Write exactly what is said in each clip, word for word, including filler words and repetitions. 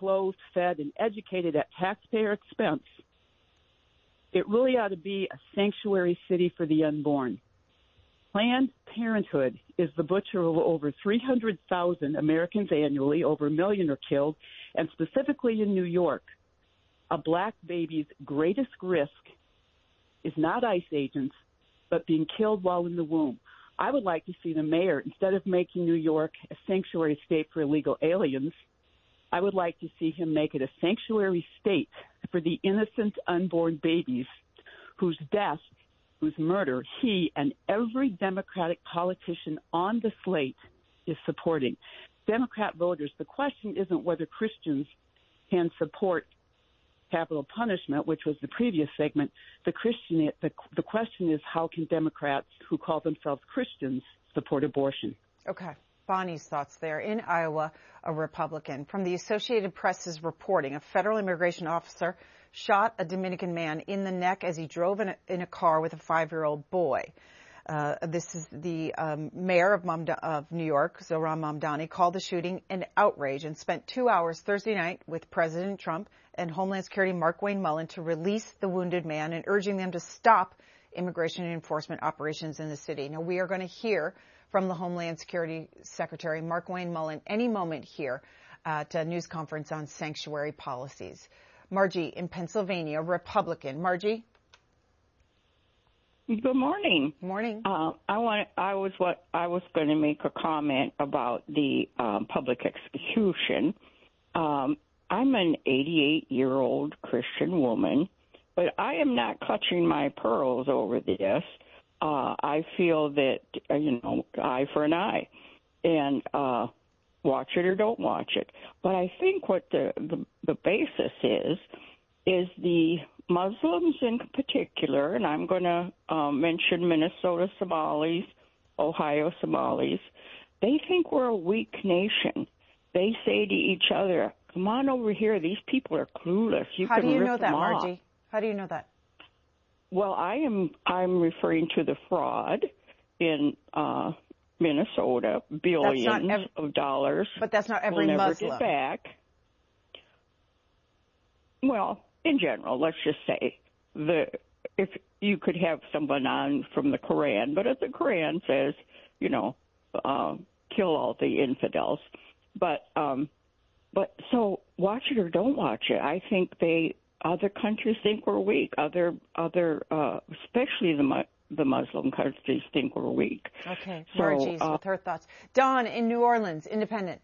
clothed, fed, and educated at taxpayer expense, it really ought to be a sanctuary city for the unborn. Planned Parenthood is the butcher of over three hundred thousand Americans annually. Over a million are killed, and specifically in New York, a black baby's greatest risk is not ICE agents, but being killed while in the womb. I would like to see the mayor, instead of making New York a sanctuary state for illegal aliens, I would like to see him make it a sanctuary state for the innocent unborn babies whose death, whose murder he and every Democratic politician on the slate is supporting. Democrat voters, the question isn't whether Christians can support capital punishment, which was the previous segment. The Christian, the, the question is, how can Democrats who call themselves Christians support abortion? Okay. Bonnie's thoughts there. In Iowa, a Republican. From the Associated Press is reporting a federal immigration officer shot a Dominican man in the neck as he drove in a, in a car with a five-year-old boy. Uh, this is the um, mayor of, Mamda- of New York, Zohran Mamdani, called the shooting an outrage and spent two hours Thursday night with President Trump and Homeland Security Mark Wayne Mullen to release the wounded man and urging them to stop immigration enforcement operations in the city. Now, we are going to hear from the Homeland Security Secretary Mark Wayne Mullen any moment here at a news conference on sanctuary policies. Margie in Pennsylvania, Republican. Margie? Good morning. Morning. Uh, I want. I was what I was going to make a comment about the um, public execution. Um, I'm an eighty-eight-year-old Christian woman, but I am not clutching my pearls over this. Uh, I feel that uh, you know, eye for an eye, and uh, watch it or don't watch it. But I think what the the, the basis is is the Muslims in particular, and I'm going to um, mention Minnesota Somalis, Ohio Somalis, they think we're a weak nation. They say to each other, come on over here, these people are clueless. You How can do you rip know that, them off. Margie? How do you know that? Well, I am I'm referring to the fraud in uh, Minnesota, billions ev- of dollars. But that's not every we'll never Muslim. Get back. Well, in general, let's just say the if you could have someone on from the Quran, but if the Quran says, you know, uh, kill all the infidels, but um, but so watch it or don't watch it. I think they other countries think we're weak. Other other uh, especially the the Muslim countries think we're weak. Okay, so, Margie's uh, with her thoughts. Don in New Orleans, Independent.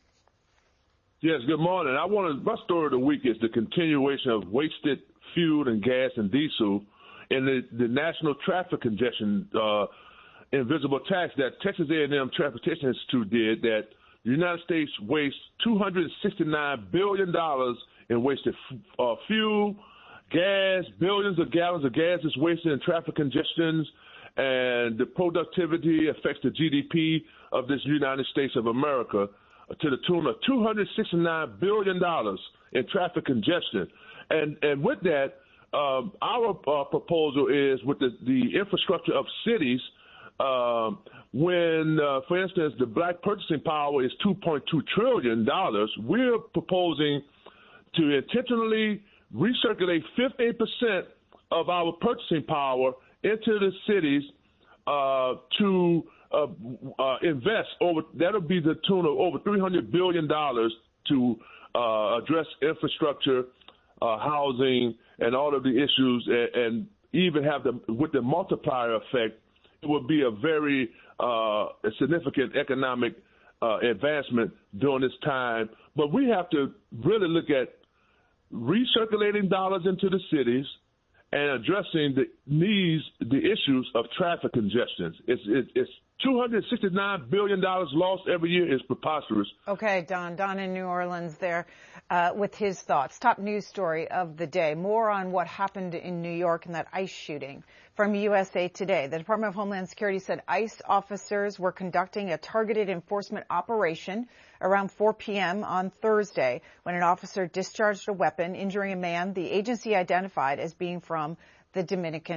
Yes, good morning. I wanted, my story of the week is the continuation of wasted fuel and gas and diesel and the, the national traffic congestion uh, invisible tax that Texas A and M Transportation Institute did, that the United States wastes two hundred sixty-nine billion dollars in wasted uh, fuel, gas, billions of gallons of gas is wasted in traffic congestions, and the productivity affects the G D P of this United States of America to the tune of two hundred sixty-nine billion dollars in traffic congestion. And and with that, um, our uh, proposal is with the, the infrastructure of cities, um, when, uh, for instance, the black purchasing power is two point two trillion dollars, we're proposing to intentionally recirculate fifteen percent of our purchasing power into the cities uh, to Uh, uh, invest over, that'll be the tune of over three hundred billion dollars to uh, address infrastructure, uh, housing, and all of the issues, and, and even have the, with the multiplier effect, it would be a very uh, a significant economic uh, advancement during this time. But we have to really look at recirculating dollars into the cities and addressing the needs, the issues of traffic congestion. It's, it, it's two hundred sixty-nine billion dollars lost every year is preposterous. Okay, Don. Don in New Orleans there uh, with his thoughts. Top news story of the day. More on what happened in New York and that ICE shooting from U S A Today. The Department of Homeland Security said ICE officers were conducting a targeted enforcement operation around four p.m. on Thursday when an officer discharged a weapon, injuring a man the agency identified as being from the Dominican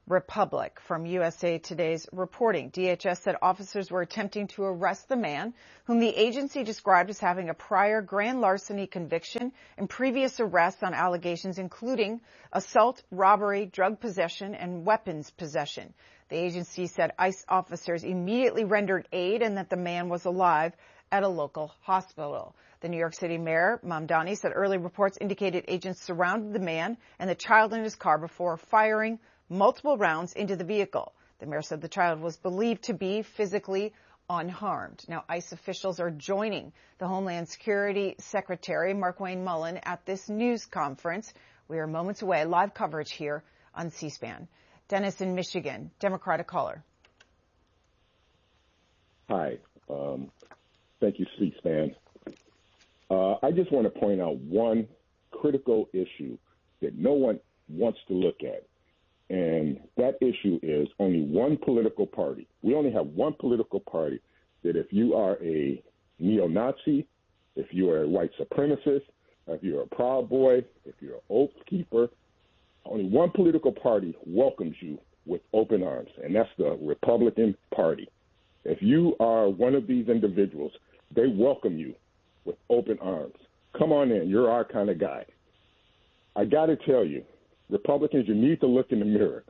Republic. From U S A Today's reporting, D H S said officers were attempting to arrest the man, whom the agency described as having a prior grand larceny conviction and previous arrests on allegations including assault, robbery, drug possession, and weapons possession. The agency said ICE officers immediately rendered aid and that the man was alive at a local hospital. The New York City mayor, Mamdani, said early reports indicated agents surrounded the man and the child in his car before firing multiple rounds into the vehicle. The mayor said the child was believed to be physically unharmed. Now, ICE officials are joining the Homeland Security Secretary, Markwayne Mullin, at this news conference. We are moments away. Live coverage here on C-SPAN. Dennis in Michigan, Democratic caller. Hi. Um, thank you, C-SPAN. Uh, I just want to point out one critical issue that no one wants to look at. And that issue is only one political party. We only have one political party that if you are a neo-Nazi, if you are a white supremacist, if you're a Proud Boy, if you're an Oath Keeper, only one political party welcomes you with open arms, and that's the Republican Party. If you are one of these individuals, they welcome you with open arms. Come on in. You're our kind of guy. I got to tell you, Republicans, you need to look in the mirror.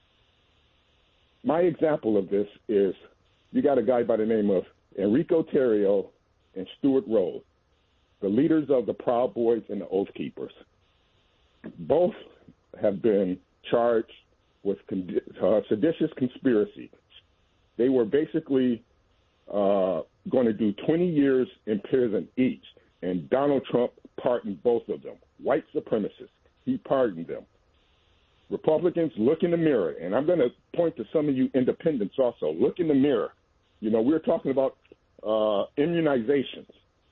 My example of this is you got a guy by the name of Enrico Tarrio and Stuart Rose, the leaders of the Proud Boys and the Oath Keepers. Both have been charged with con- uh, seditious conspiracy. They were basically uh, going to do twenty years in prison each, and Donald Trump pardoned both of them. White supremacists, he pardoned them. Republicans, look in the mirror, and I'm going to point to some of you independents also. Look in the mirror. You know, we're talking about uh, immunizations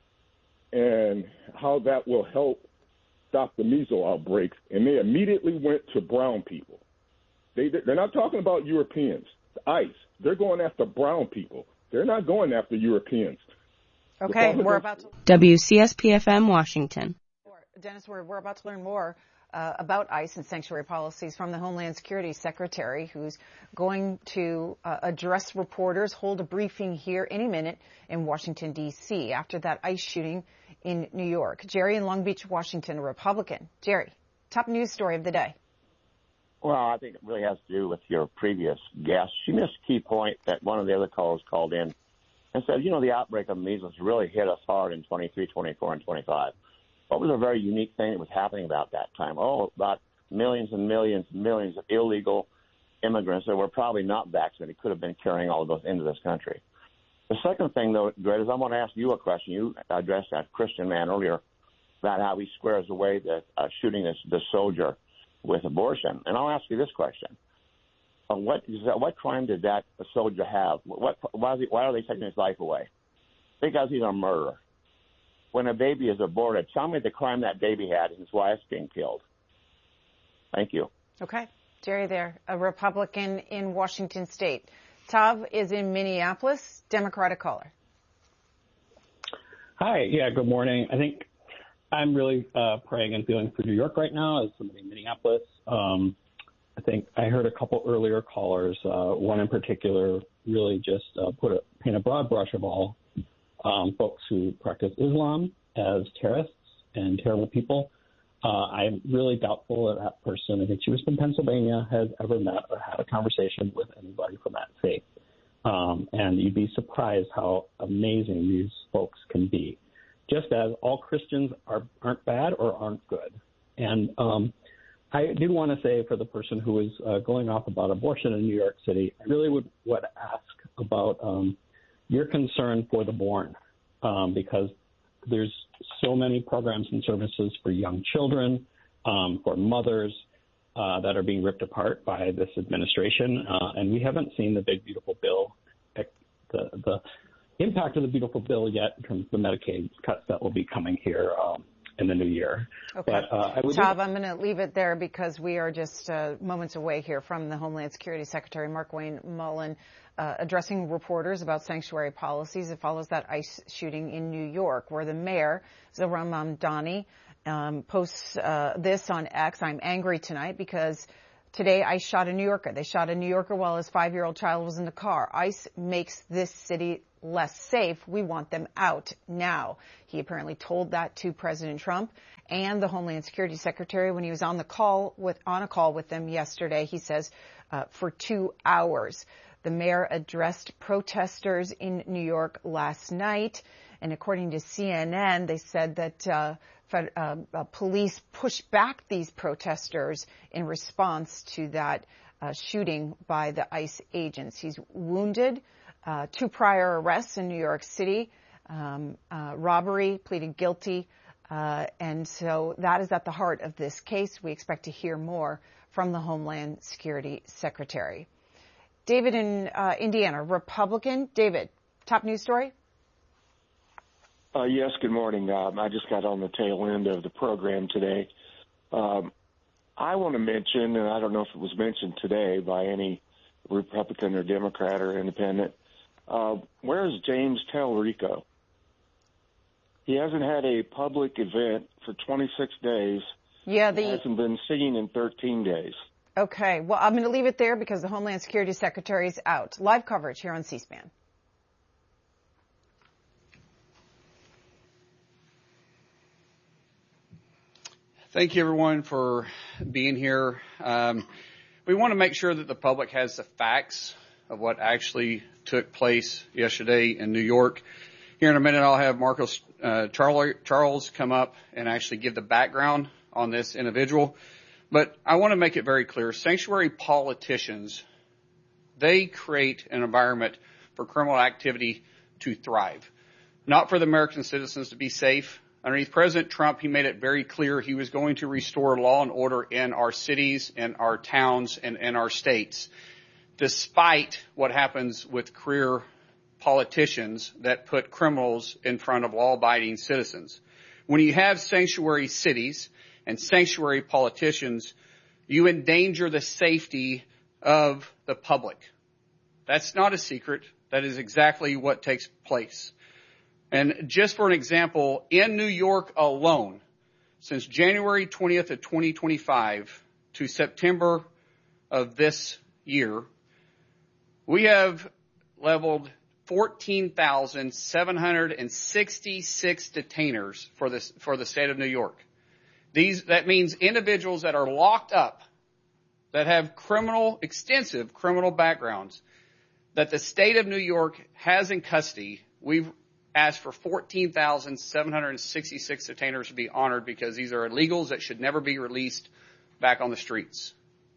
and how that will help stop the measles outbreaks, and they immediately went to brown people. They, they're not talking about Europeans. ICE, they're going after brown people. They're not going after Europeans. Okay, we're about to... W C S P F M, Washington. Dennis, we're, we're about to learn more Uh, about ICE and sanctuary policies from the Homeland Security Secretary, who's going to uh, address reporters, hold a briefing here any minute in Washington, D C after that ICE shooting in New York. Jerry in Long Beach, Washington, a Republican. Jerry, top news story of the day. Well, I think it really has to do with your previous guest. She missed a key point that one of the other callers called in and said, you know, the outbreak of measles really hit us hard in twenty-three, twenty-four, and twenty-five. What was a very unique thing that was happening about that time? Oh, about millions and millions and millions of illegal immigrants that were probably not vaccinated could have been carrying all of those into this country. The second thing, though, Greg, is I want to ask you a question. You addressed that Christian man earlier about how he squares away the uh, shooting this, this soldier with abortion. And I'll ask you this question. Uh, what, is that, what crime did that soldier have? What, why, is he, why are they taking his life away? Because he's a murderer. When a baby is aborted, tell me the crime that baby had and his wife's being killed. Thank you. Okay. Jerry there, a Republican in Washington State. Tav is in Minneapolis, Democratic caller. Hi. Yeah, good morning. I think I'm really uh, praying and feeling for New York right now as somebody in Minneapolis. Um, I think I heard a couple earlier callers, uh, one in particular really just uh, put a, paint a broad brush of all Um, folks who practice Islam as terrorists and terrible people. Uh, I'm really doubtful that that person, I think she was from Pennsylvania, has ever met or had a conversation with anybody from that faith. Um, and you'd be surprised how amazing these folks can be, just as all Christians are, aren't bad or aren't good. And um, I did want to say for the person who was uh, going off about abortion in New York City, I really would, would ask about um, your concern for the born, um, because there's so many programs and services for young children, um, for mothers uh, that are being ripped apart by this administration, uh, and we haven't seen the big, beautiful bill, the, the impact of the beautiful bill yet in terms of the Medicaid cuts that will be coming here um, in the new year. Okay. But, uh, I would Tav, I'm going to leave it there because we are just uh, moments away here from the Homeland Security Secretary, Markwayne Mullin, uh, addressing reporters about sanctuary policies. It follows that ICE shooting in New York where the mayor, Zohran Mamdani, um, posts uh, this on X. I'm angry tonight because Today, ICE shot a New Yorker. They shot a New Yorker while his five-year-old child was in the car. ICE makes this city less safe. We want them out now. He apparently told that to President Trump and the Homeland Security Secretary when he was on the call with on a call with them yesterday. He says uh, for two hours. The mayor addressed protesters in New York last night, and according to C N N, they said that uh, fed, uh, uh, police pushed back these protesters in response to that uh, shooting by the ICE agents. He's wounded. Uh, two prior arrests in New York City, um, uh, robbery, pleaded guilty, uh, and so that is at the heart of this case. We expect to hear more from the Homeland Security Secretary. David in uh, Indiana, Republican. David, top news story? Uh, yes, good morning. Um, I just got on the tail end of the program today. Um, I want to mention, and I don't know if it was mentioned today by any Republican or Democrat or independent, uh, where is James Talerico? He hasn't had a public event for twenty-six days. Yeah, the... He hasn't been seen in thirteen days. Okay, well, I'm going to leave it there because the Homeland Security Secretary is out. Live coverage here on C-SPAN. Thank you, everyone, for being here. Um, we want to make sure that the public has the facts of what actually took place yesterday in New York. Here in a minute, I'll have Marcos uh, Charles come up and actually give the background on this individual. But I want to make it very clear. Sanctuary politicians, they create an environment for criminal activity to thrive, not for the American citizens to be safe. Underneath President Trump, he made it very clear he was going to restore law and order in our cities, in our towns, and in our states, despite what happens with career politicians that put criminals in front of law-abiding citizens. When you have sanctuary cities and sanctuary politicians, you endanger the safety of the public. That's not a secret. That is exactly what takes place. And just for an example, in New York alone, since January twentieth of twenty twenty-five to September of this year, we have leveled fourteen thousand seven hundred sixty-six detainers for this, for the state of New York. These, that means individuals that are locked up, that have criminal, extensive criminal backgrounds, that the state of New York has in custody. We've asked for fourteen thousand seven hundred sixty-six detainers to be honored because these are illegals that should never be released back on the streets.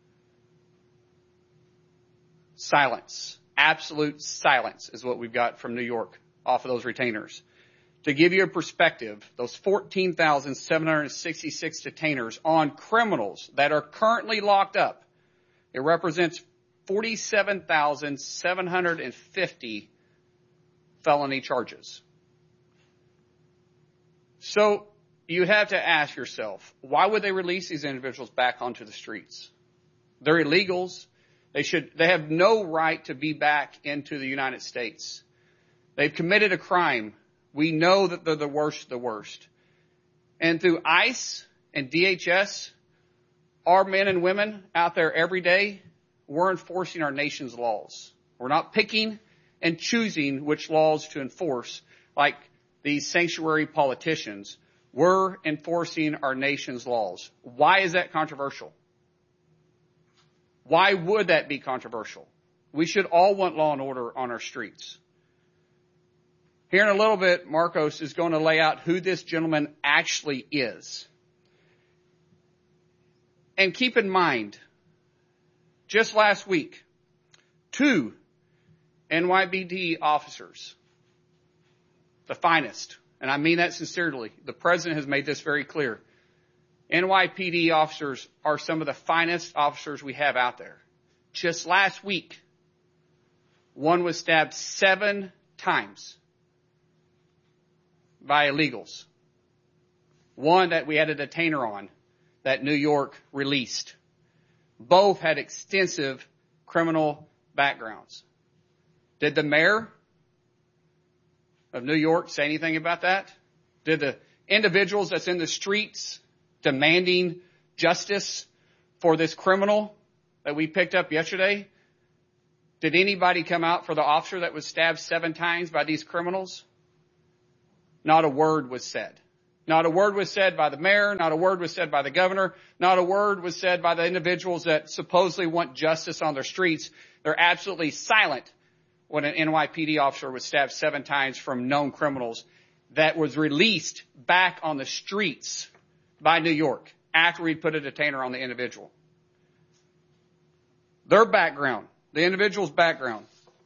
Silence. Absolute silence is what we've got from New York off of those retainers. To give you a perspective, those fourteen thousand seven hundred sixty-six detainers on criminals that are currently locked up, it represents forty-seven thousand seven hundred fifty felony charges. So you have to ask yourself, why would they release these individuals back onto the streets? They're illegals. They should, they have no right to be back into the United States. They've committed a crime. We know that they're the worst of the worst. And through ICE and D H S, our men and women out there every day, we're enforcing our nation's laws. We're not picking and choosing which laws to enforce like these sanctuary politicians. We're enforcing our nation's laws. Why is that controversial? Why would that be controversial? We should all want law and order on our streets. Here in a little bit, Marcos is going to lay out who this gentleman actually is. And keep in mind, just last week, two N Y P D officers, the finest, and I mean that sincerely. The president has made this very clear. N Y P D officers are some of the finest officers we have out there. Just last week, one was stabbed seven times by illegals. One that we had a detainer on that New York released. Both had extensive criminal backgrounds. Did the mayor of New York say anything about that? Did the individuals that's in the streets demanding justice for this criminal that we picked up yesterday, did anybody come out for the officer that was stabbed seven times by these criminals? Not a word was said. Not a word was said by the mayor. Not a word was said by the governor. Not a word was said by the individuals that supposedly want justice on their streets. They're absolutely silent when an N Y P D officer was stabbed seven times from known criminals that was released back on the streets by New York after we'd put a detainer on the individual. Their background, the individual's background,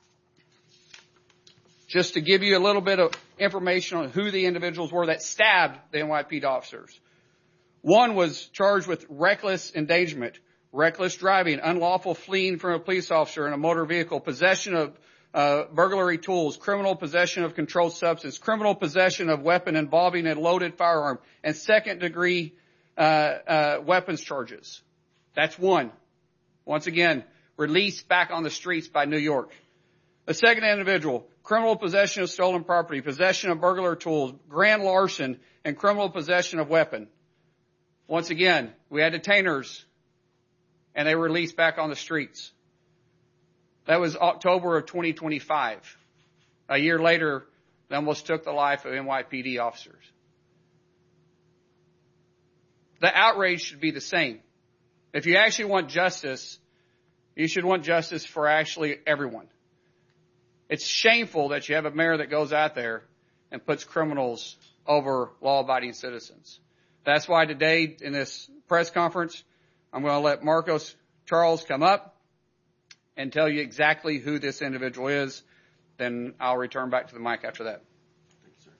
just to give you a little bit of information on who the individuals were that stabbed the N Y P D officers. One was charged with reckless endangerment, reckless driving, unlawful fleeing from a police officer in a motor vehicle, possession of uh, burglary tools, criminal possession of controlled substance, criminal possession of weapon involving a loaded firearm, and second degree uh, uh, weapons charges. That's one. Once again, released back on the streets by New York. The second individual, criminal possession of stolen property, possession of burglar tools, grand larceny, and criminal possession of weapon. Once again, we had detainers, and they were released back on the streets. That was October of twenty twenty-five. A year later, they almost took the life of N Y P D officers. The outrage should be the same. If you actually want justice, you should want justice for actually everyone. It's shameful that you have a mayor that goes out there and puts criminals over law-abiding citizens. That's why today in this press conference, I'm going to let Marcos Charles come up and tell you exactly who this individual is. Then I'll return back to the mic after that. Thank you, sir.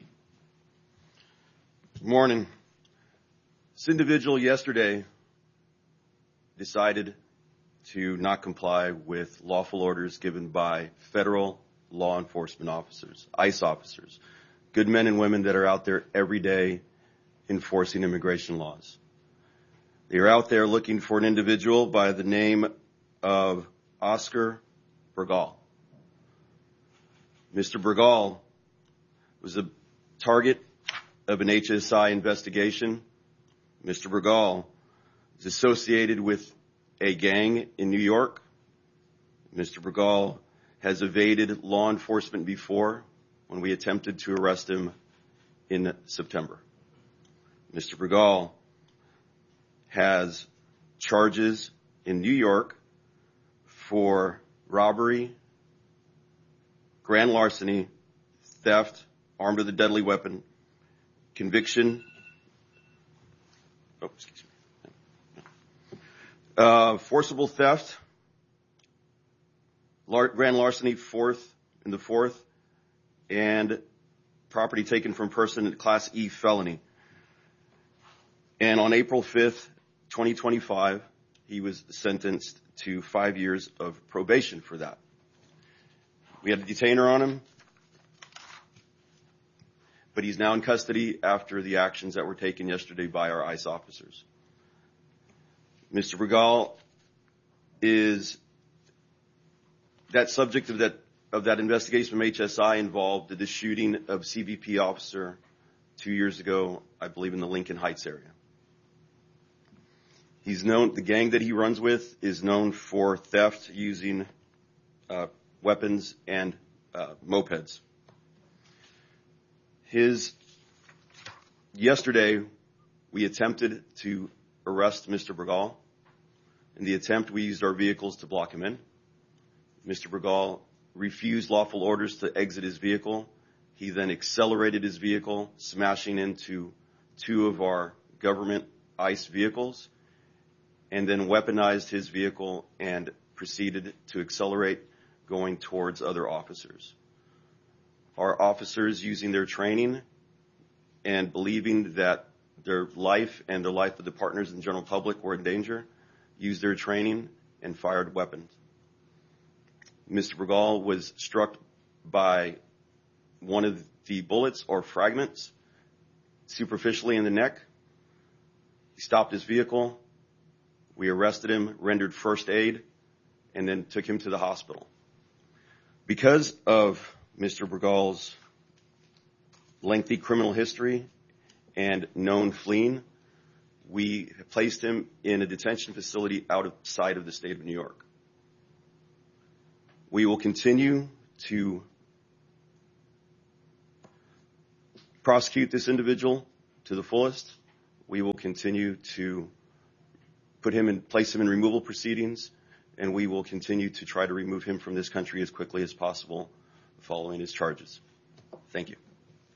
Good morning. This individual yesterday decided to not comply with lawful orders given by federal law enforcement officers, ICE officers, good men and women that are out there every day enforcing immigration laws. They are out there looking for an individual by the name of Oscar Bergal. Mister Bergal was a target of an H S I investigation. Mister Bergal is associated with a gang in New York. Mister Bergal has evaded law enforcement before when we attempted to arrest him in September. Mister Bergal has charges in New York for robbery, grand larceny, theft, armed with a deadly weapon, conviction, oh, excuse me, uh, forcible theft, lar- grand larceny, fourth in the fourth, and property taken from person, class E felony. And on April fifth, twenty twenty-five, he was sentenced to five years of probation for that. We had a detainer on him, but he's now in custody after the actions that were taken yesterday by our ICE officers. Mister Bergal is that subject of that of that investigation from H S I involved the shooting of C B P officer two years ago, I believe in the Lincoln Heights area. He's known, the gang that he runs with is known for theft using uh, weapons and uh, mopeds. His, yesterday, we attempted to arrest Mister Bergal. In the attempt, we used our vehicles to block him in. Mister Bergal refused lawful orders to exit his vehicle. He then accelerated his vehicle, smashing into two of our government ICE vehicles, and then weaponized his vehicle and proceeded to accelerate going towards other officers. Our officers, using their training and believing that their life and the life of the partners and the general public were in danger, used their training and fired weapons. Mister Bergal was struck by one of the bullets or fragments superficially in the neck. He stopped his vehicle. We arrested him, rendered first aid, and then took him to the hospital. Because of Mister Bergal's lengthy criminal history and known fleeing, We placed him in a detention facility outside of the state of New York. We will continue to prosecute this individual to the fullest. We will continue to put him in, place him in removal proceedings, and we will continue to try to remove him from this country as quickly as possible following his charges. Thank you.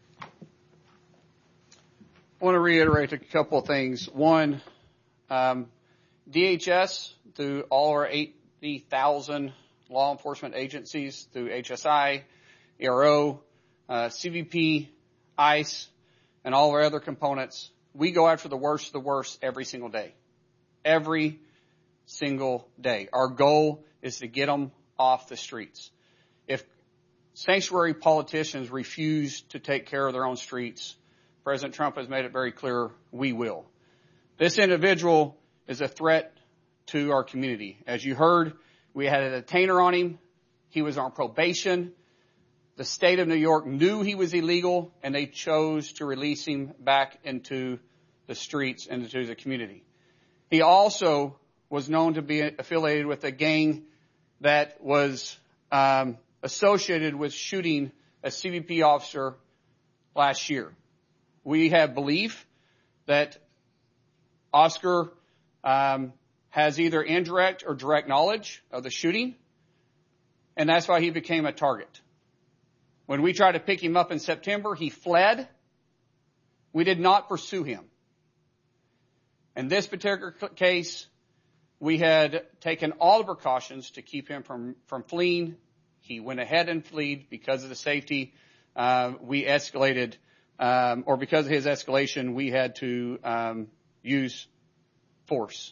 I want to reiterate a couple of things. One, um, D H S, through all our eighty thousand law enforcement agencies, through H S I, E R O, uh, C B P, ICE, and all of our other components, we go after the worst of the worst every single day. Every single day. Our goal is to get them off the streets. If sanctuary politicians refuse to take care of their own streets, President Trump has made it very clear we will. This individual is a threat to our community. As you heard, we had a detainer on him. He was on probation. The state of New York knew he was illegal, and they chose to release him back into the streets and into the community. He also was known to be affiliated with a gang that was um, associated with shooting a C B P officer last year. We have belief that Oscar um, has either indirect or direct knowledge of the shooting, and that's why he became a target. When we tried to pick him up in September, he fled. We did not pursue him. In this particular case, we had taken all the precautions to keep him from, from fleeing. He went ahead and fled because of the safety. Uh, we escalated, um, or because of his escalation, we had to um, use force.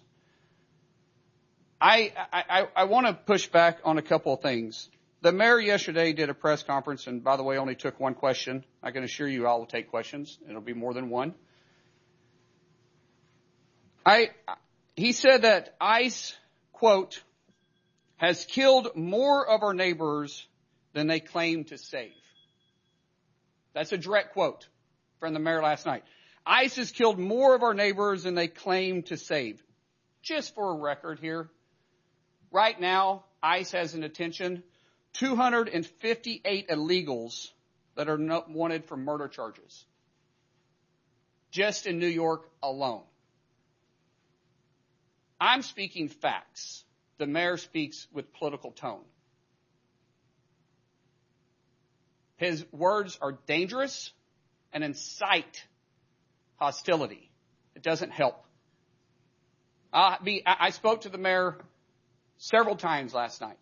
I, I, I want to push back on a couple of things. The mayor yesterday did a press conference, and by the way, only took one question. I can assure you I will take questions. It'll be more than one. I, he said that ICE, quote, has killed more of our neighbors than they claim to save. That's a direct quote from the mayor last night. ICE has killed more of our neighbors than they claim to save. Just for a record here, right now, ICE has in detention two hundred fifty-eight illegals that are not wanted for murder charges. Just in New York alone. I'm speaking facts. The mayor speaks with political tone. His words are dangerous and incite hostility. It doesn't help. I'll be, I spoke to the mayor several times last night.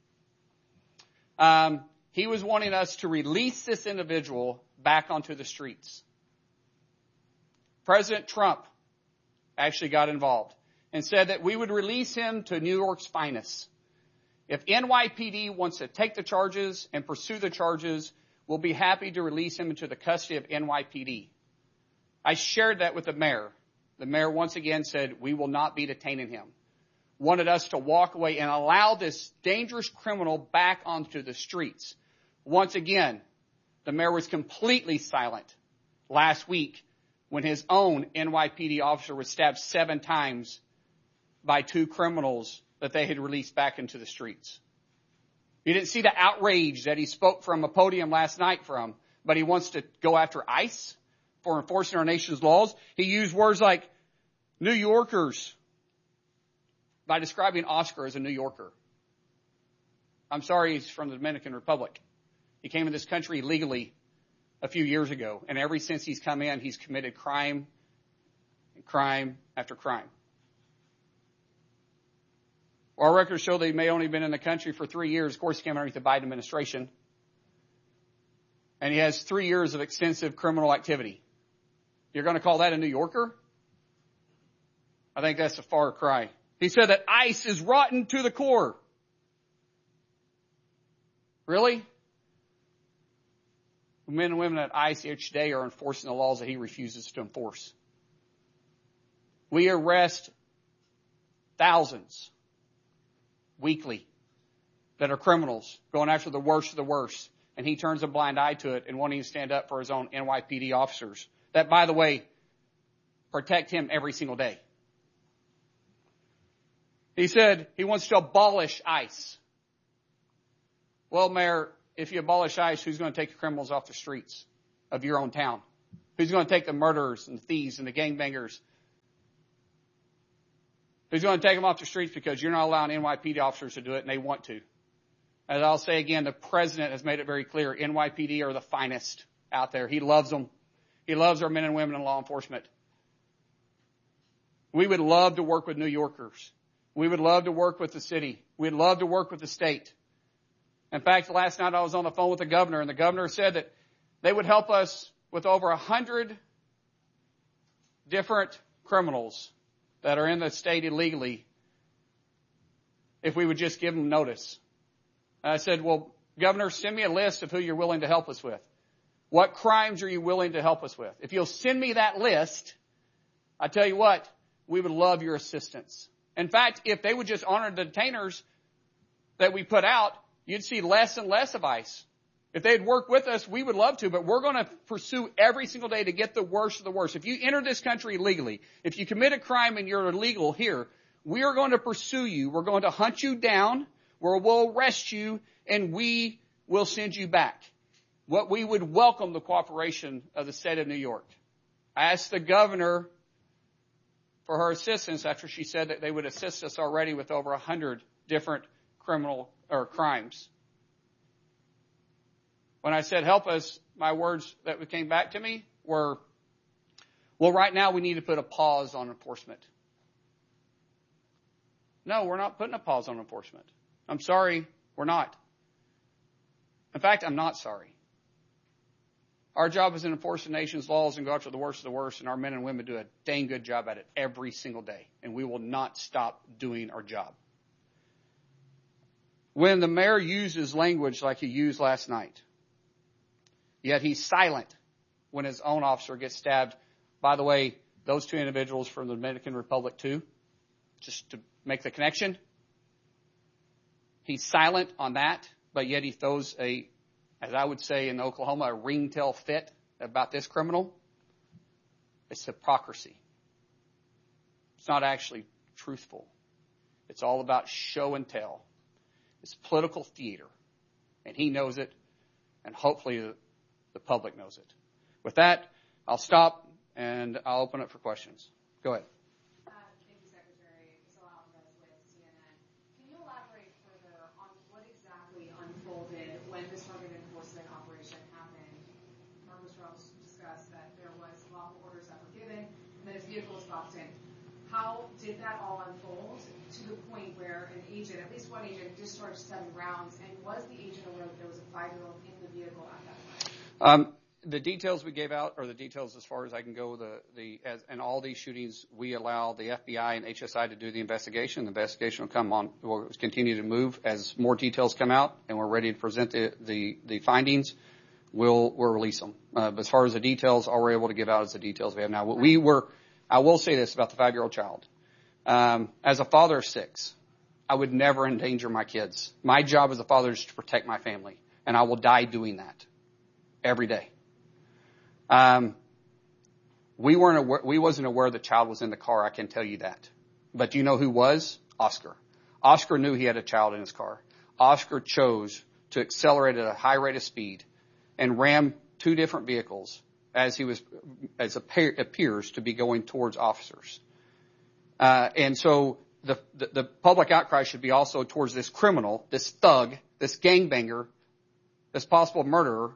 Um, he was wanting us to release this individual back onto the streets. President Trump actually got involved and said that we would release him to New York's finest. If N Y P D wants to take the charges and pursue the charges, we'll be happy to release him into the custody of N Y P D. I shared that with the mayor. The mayor once again said we will not be detaining him. Wanted us to walk away and allow this dangerous criminal back onto the streets. Once again, the mayor was completely silent last week when his own N Y P D officer was stabbed seven times by two criminals that they had released back into the streets. You didn't see the outrage that he spoke from a podium last night from, but he wants to go after ICE for enforcing our nation's laws. He used words like New Yorkers by describing Oscar as a New Yorker. I'm sorry, he's from the Dominican Republic. He came in this country legally a few years ago, and ever since he's come in, he's committed crime and crime after crime. Our records show that he may only have been in the country for three years. Of course, he came underneath the Biden administration. And he has three years of extensive criminal activity. You're going to call that a New Yorker? I think that's a far cry. He said that ICE is rotten to the core. Really? Men and women at ICE each day are enforcing the laws that he refuses to enforce. We arrest thousands weekly that are criminals going after the worst of the worst, and he turns a blind eye to it and wanting to stand up for his own N Y P D officers. That, by the way, protect him every single day. He said he wants to abolish ICE. Well, Mayor, if you abolish ICE, who's going to take the criminals off the streets of your own town? Who's going to take the murderers and the thieves and the gangbangers? Who's going to take them off the streets because you're not allowing N Y P D officers to do it and they want to? As I'll say again, the president has made it very clear, N Y P D are the finest out there. He loves them. He loves our men and women in law enforcement. We would love to work with New Yorkers. We would love to work with the city. We'd love to work with the state. In fact, last night I was on the phone with the governor, and the governor said that they would help us with over a hundred different criminals that are in the state illegally if we would just give them notice. And I said, well, Governor, send me a list of who you're willing to help us with. What crimes are you willing to help us with? If you'll send me that list, I tell you what, we would love your assistance. In fact, if they would just honor the detainers that we put out, you'd see less and less of ICE. If they'd work with us, we would love to, but we're going to pursue every single day to get the worst of the worst. If you enter this country illegally, if you commit a crime and you're illegal here, we are going to pursue you. We're going to hunt you down, where we'll arrest you, and we will send you back. What we would welcome the cooperation of the state of New York. I asked the governor for her assistance after she said that they would assist us already with over a hundred different criminal or crimes. When I said help us, my words that came back to me were, well, right now we need to put a pause on enforcement. No, we're not putting a pause on enforcement. I'm sorry, we're not. In fact, I'm not sorry. Our job is to enforce the nation's laws and go after the worst of the worst, and our men and women do a dang good job at it every single day, and we will not stop doing our job. When the mayor uses language like he used last night, yet he's silent when his own officer gets stabbed. By the way, those two individuals from the Dominican Republic too, just to make the connection. He's silent on that, but yet he throws a, as I would say in Oklahoma, a ringtail fit about this criminal. It's hypocrisy. It's not actually truthful. It's all about show and tell. It's political theater, and he knows it, and hopefully the, the public knows it. With that, I'll stop, and I'll open it for questions. Go ahead. Uh, thank you, Secretary. Isabel Alvarez with C N N. Can you elaborate further on what exactly unfolded when this rugged enforcement operation happened? Marcos Ramos discussed that there was lawful orders that were given, and that his vehicle was boxed in. How did that all unfold to the point where an agent, at least one agent, discharged seven rounds, and was the agent aware that there was a five-year-old in the vehicle at that time? Um, the details we gave out are the details as far as I can go. The the as in all these shootings, we allow the F B I and H S I to do the investigation. The investigation will come on, will continue to move as more details come out, and we're ready to present the the, the findings. We'll we'll release them. Uh, but as far as the details, all we're able to give out is the details we have now. We were. I will say this about the five-year-old child. Um, as a father of six, I would never endanger my kids. My job as a father is to protect my family, and I will die doing that every day. Um, we weren't aware, we wasn't aware the child was in the car. I can tell you that. But do you know who was? Oscar. Oscar knew he had a child in his car. Oscar chose to accelerate at a high rate of speed and ram two different vehicles as he was, as appears to be going towards officers. Uh, and so the, the, the public outcry should be also towards this criminal, this thug, this gangbanger, this possible murderer.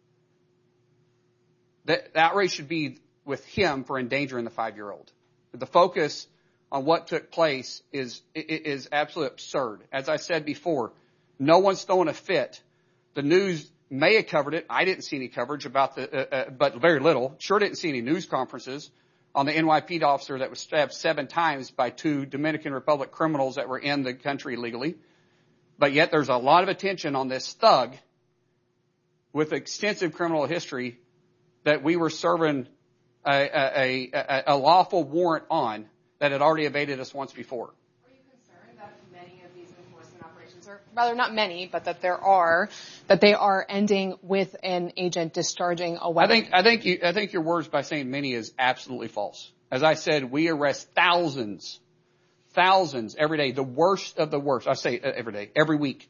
The, the outrage should be with him for endangering the five-year-old. The focus on what took place is, is absolutely absurd. As I said before, no one's throwing a fit. The news may have covered it. I didn't see any coverage about the, uh, uh, but very little. Sure didn't see any news conferences on the N Y P D officer that was stabbed seven times by two Dominican Republic criminals that were in the country illegally. But yet there's a lot of attention on this thug with extensive criminal history that we were serving a, a, a, a lawful warrant on that had already evaded us once before. Are you concerned that many of these enforcement operations, or rather not many, but that there are, that they are ending with an agent discharging a weapon? I think I think you, I think your words by saying many is absolutely false. As I said, we arrest thousands, thousands every day, the worst of the worst. I say every day, every week.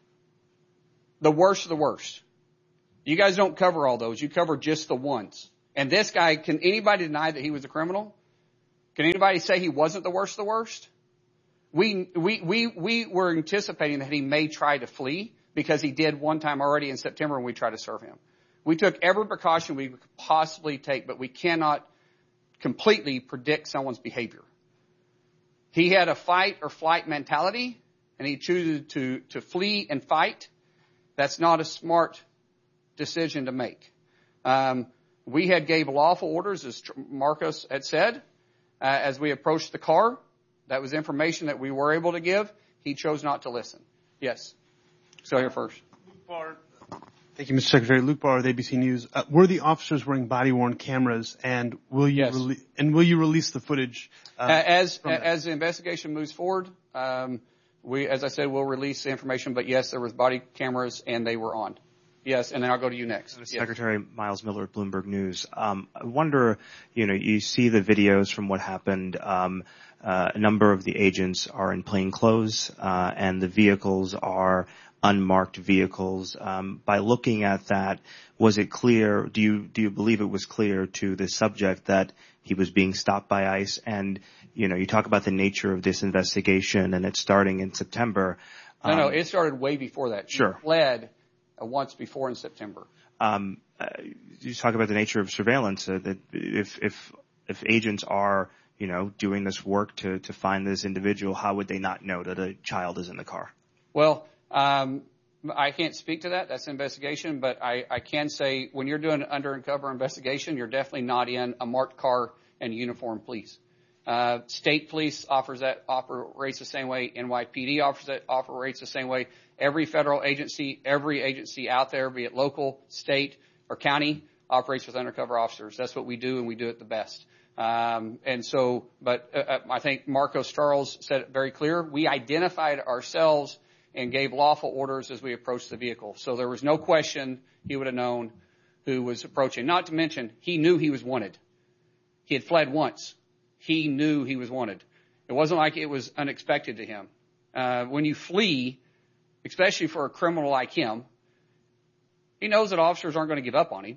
The worst of the worst. You guys don't cover all those. You cover just the ones. And this guy, can anybody deny that he was a criminal? Can anybody say he wasn't the worst of the worst? We, we, we, we were anticipating that he may try to flee because he did one time already in September when we tried to serve him. We took every precaution we could possibly take, but we cannot completely predict someone's behavior. He had a fight or flight mentality, and he chose to, to flee and fight. That's not a smart decision to make. Um, we had gave lawful orders, as Marcos had said, uh, as we approached the car. That was information that we were able to give. He chose not to listen. Yes. So here first. Thank you, Mister Secretary. Luke Barr with A B C News. Uh, were the officers wearing body-worn cameras, and will you yes. rele- and will you release the footage? Uh, uh, as as the investigation moves forward, um, we, as I said, we'll release the information. But yes, there was body cameras, and they were on. Yes, and then I'll go to you next. Yes. Secretary Miles Miller at Bloomberg News. Um, I wonder, you know, you see the videos from what happened. Um, uh, a number of the agents are in plain clothes, uh, and the vehicles are unmarked vehicles. Um, by looking at that, was it clear, do you, do you believe it was clear to the subject that he was being stopped by ICE? And, you know, you talk about the nature of this investigation and it's starting in September. Um, no, no, it started way before that. Sure. He fled uh, once before in September. Um, uh, you talk about the nature of surveillance, uh, that if, if, if agents are, you know, doing this work to, to find this individual, how would they not know that a child is in the car? Well, Um, I can't speak to that. That's an investigation. But I, I can say when you're doing an undercover investigation, you're definitely not in a marked car and uniformed police. Uh, state police offers that, operates the same way. N Y P D offers that, operates the same way. Every federal agency, every agency out there, be it local, state, or county, operates with undercover officers. That's what we do, and we do it the best. Um, and so, but uh, I think Marcos Charles said it very clear. We identified ourselves and gave lawful orders as we approached the vehicle. So there was no question he would have known who was approaching. Not to mention, he knew he was wanted. He had fled once. He knew he was wanted. It wasn't like it was unexpected to him. Uh, when you flee, especially for a criminal like him, he knows that officers aren't going to give up on him.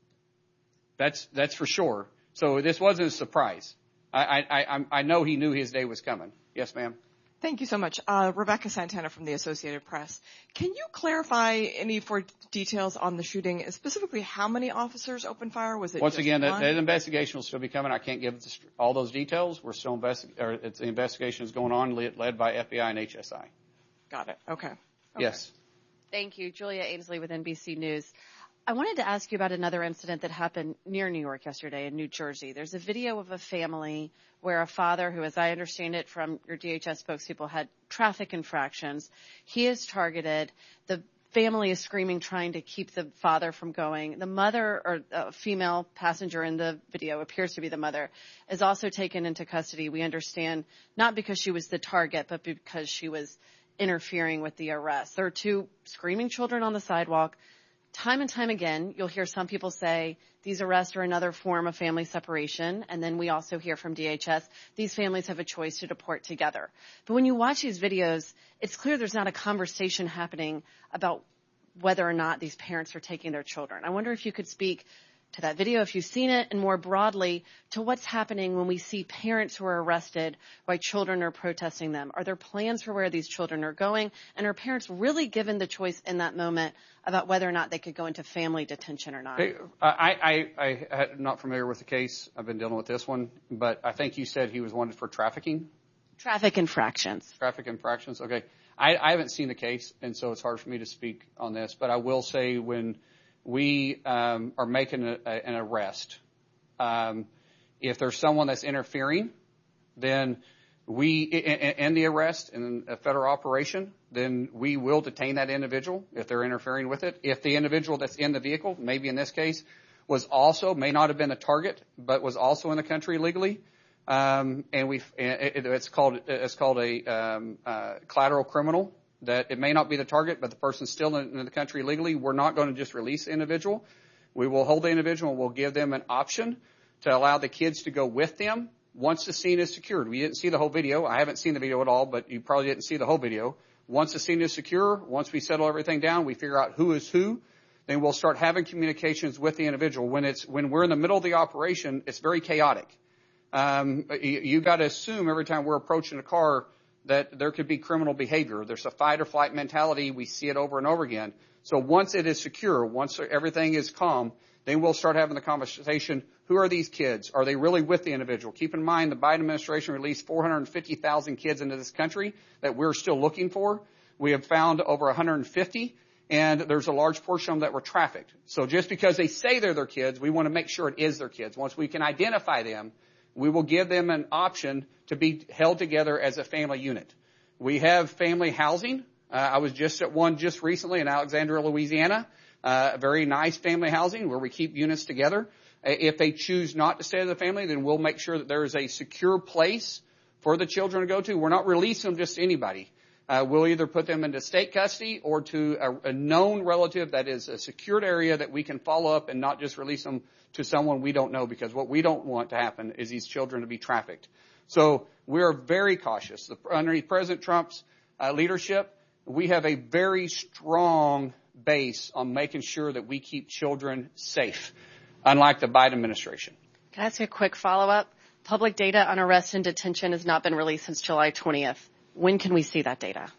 That's, that's for sure. So this wasn't a surprise. I, I, I, I know he knew his day was coming. Yes, ma'am. Thank you so much. Uh, Rebecca Santana from the Associated Press. Can you clarify any for details on the shooting, specifically how many officers opened fire? Was it Once just again, one? that, that investigation will still be coming. I can't give all those details. We're still investigating, or it's, the investigation is going on, led, led by F B I and H S I. Got it. Okay. okay. Yes. Thank you. Julia Ainsley with N B C News. I wanted to ask you about another incident that happened near New York yesterday in New Jersey. There's a video of a family where a father who, as I understand it from your D H S spokespeople, had traffic infractions. He is targeted. The family is screaming, trying to keep the father from going. The mother, or a female passenger in the video, appears to be the mother, is also taken into custody. We understand not because she was the target, but because she was interfering with the arrest. There are two screaming children on the sidewalk. Time and time again, you'll hear some people say these arrests are another form of family separation. And then we also hear from D H S, these families have a choice to deport together. But when you watch these videos, it's clear there's not a conversation happening about whether or not these parents are taking their children. I wonder if you could speak to that video, if you've seen it, and more broadly to what's happening when we see parents who are arrested while children are protesting them. Are there plans for where these children are going? And are parents really given the choice in that moment about whether or not they could go into family detention or not? Hey, I, I, I, I'm not familiar with the case. I've been dealing with this one. But I think you said he was wanted for trafficking? Traffic infractions. Traffic infractions. Okay. I, I haven't seen the case, and so it's hard for me to speak on this. But I will say when we um, are making a, a, an arrest, um, if there's someone that's interfering, then we, in the arrest, in a federal operation, then we will detain that individual if they're interfering with it. If the individual that's in the vehicle, maybe in this case, was also, may not have been a target, but was also in the country illegally, um, and we, it, it's called, it's called a um, uh, collateral criminal, that it may not be the target, but the person's still in, in the country legally, we're not going to just release the individual. We will hold the individual and we'll give them an option to allow the kids to go with them once the scene is secured. We didn't see the whole video. I haven't seen the video at all, but you probably didn't see the whole video. Once the scene is secure, once we settle everything down, we figure out who is who, then we'll start having communications with the individual. When it's when we're in the middle of the operation, it's very chaotic. Um, you, you got to assume every time we're approaching a car that there could be criminal behavior. There's a fight or flight mentality. We see it over and over again. So once it is secure, once everything is calm, then we'll start having the conversation. Who are these kids? Are they really with the individual? Keep in mind the Biden administration released four hundred fifty thousand kids into this country that we're still looking for. We have found over one hundred fifty, and there's a large portion of them that were trafficked. So just because they say they're their kids, we want to make sure it is their kids. Once we can identify them, we will give them an option to be held together as a family unit. We have family housing. Uh, I was just at one just recently in Alexandria, Louisiana, uh, a very nice family housing where we keep units together. If they choose not to stay as a family, then we'll make sure that there is a secure place for the children to go to. We're not releasing them just to anybody. Uh, we'll either put them into state custody or to a, a known relative that is a secured area that we can follow up and not just release them to someone we don't know, because what we don't want to happen is these children to be trafficked. So we are very cautious. The, underneath President Trump's uh, leadership, we have a very strong base on making sure that we keep children safe, unlike the Biden administration. Can I ask you a quick follow-up? Public data on arrest and detention has not been released since July twentieth. When can we see that data?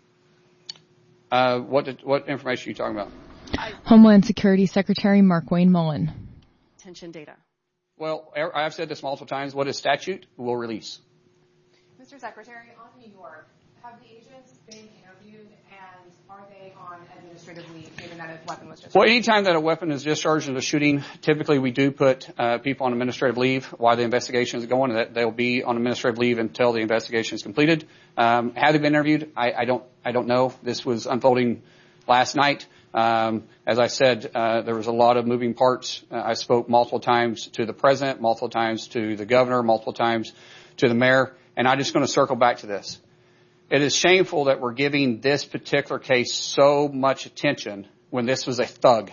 Uh, what did, what information are you talking about? Homeland Security Secretary Markwayne Mullin. Detention data. Well, I've said this multiple times. What is statute, we'll release. Mister Secretary, on New York, have the agents been interviewed, and are they on administrative leave, given that a weapon was discharged? Well, anytime that a weapon is discharged in a shooting, typically we do put uh, people on administrative leave while the investigation is going. That they'll be on administrative leave until the investigation is completed. Um, have they been interviewed? I, I don't. I don't know. This was unfolding last night. Um, as I said, uh, there was a lot of moving parts. Uh, I spoke multiple times to the president, multiple times to the governor, multiple times to the mayor, and I'm just going to circle back to this. It is shameful that we're giving this particular case so much attention when this was a thug,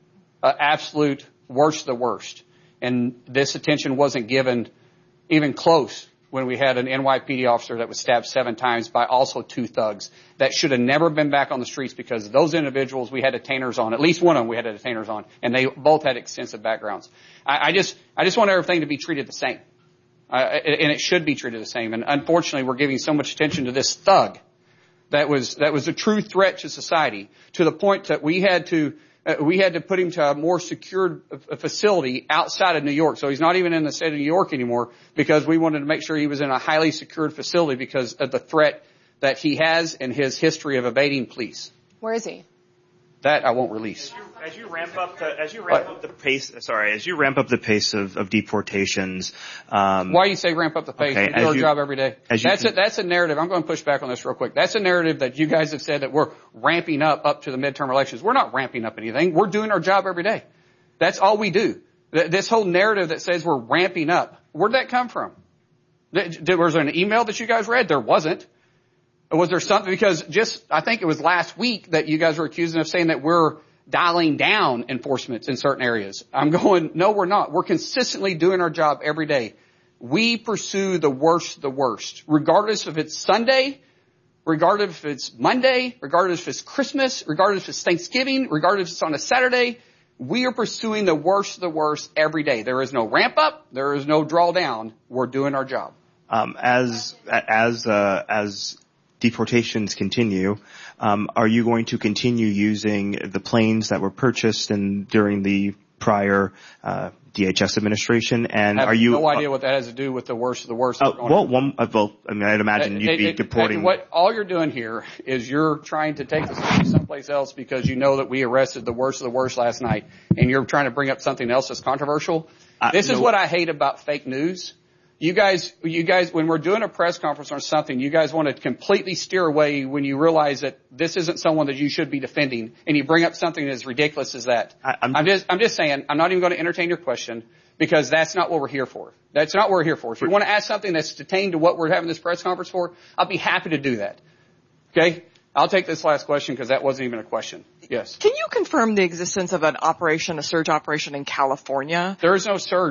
an absolute worst of the worst. And this attention wasn't given even close when we had an N Y P D officer that was stabbed seven times by also two thugs that should have never been back on the streets, because those individuals we had detainers on, at least one of them we had detainers on, and they both had extensive backgrounds. I, I just, I just want everything to be treated the same. Uh, and it should be treated the same. And unfortunately, we're giving so much attention to this thug that was that was a true threat to society, to the point that we had to uh, we had to put him to a more secured facility outside of New York. So he's not even in the state of New York anymore, because we wanted to make sure he was in a highly secured facility because of the threat that he has and his history of evading police. Where is he? That I won't release. As you ramp up the as you ramp up the pace, sorry, as you ramp up the pace of, of deportations. Um, Why do you say ramp up the pace? Okay, we do our you, job every day. That's a, that's a narrative. I'm going to push back on this real quick. That's a narrative that you guys have said that we're ramping up up to the midterm elections. We're not ramping up anything. We're doing our job every day. That's all we do. This whole narrative that says we're ramping up, where'd that come from? There was an email that you guys read? There wasn't. Was there something? Because just, I think it was last week that you guys were accusing of saying that we're dialing down enforcement in certain areas. I'm going, no, we're not. We're consistently doing our job every day. We pursue the worst, the worst, regardless if it's Sunday, regardless if it's Monday, regardless if it's Christmas, regardless if it's Thanksgiving, regardless if it's on a Saturday. We are pursuing the worst, the worst every day. There is no ramp up. There is no draw down. We're doing our job. Um, as, as, uh, as, deportations continue, um, are you going to continue using the planes that were purchased and during the prior uh, D H S administration? And I have are you no idea uh, what that has to do with the worst of the worst? Uh, well, one, uh, well, I mean, I'd imagine you'd it, be it, deporting. What all you're doing here is you're trying to take the story someplace else because you know that we arrested the worst of the worst last night, and you're trying to bring up something else that's controversial. Uh, this no. is what I hate about fake news. You guys, you guys, when we're doing a press conference on something, you guys want to completely steer away when you realize that this isn't someone that you should be defending, and you bring up something as ridiculous as that. I, I'm, I'm just, I'm just saying, I'm not even going to entertain your question because that's not what we're here for. That's not what we're here for. If you want to ask something that's detained to what we're having this press conference for, I'll be happy to do that. Okay? I'll take this last question because that wasn't even a question. Yes. Can you confirm the existence of an operation, a surge operation in California? There is no surge.